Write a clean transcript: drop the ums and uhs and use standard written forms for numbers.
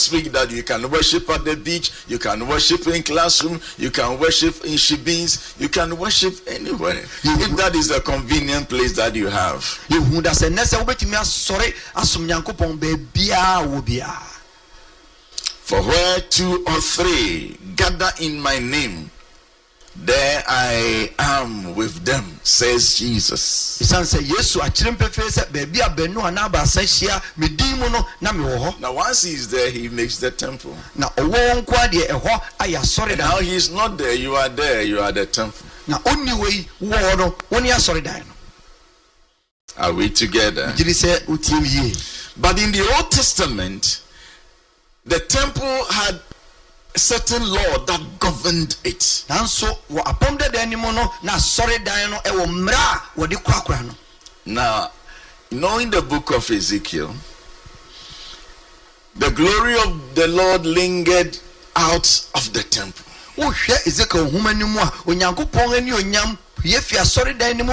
week that you can worship at the beach, you can worship in classroom, you can worship in shebins, you can worship anywhere. If that is a convenient place that you have. For where 2 or 3 gather in my name, there I am with them, says Jesus. Now once he is there, he makes the temple. And now he is not there, you are there, you are the temple. Are we together? But in the Old Testament, the temple had a certain law that governed it. Now, knowing the book of Ezekiel, the glory of the Lord lingered out of the temple.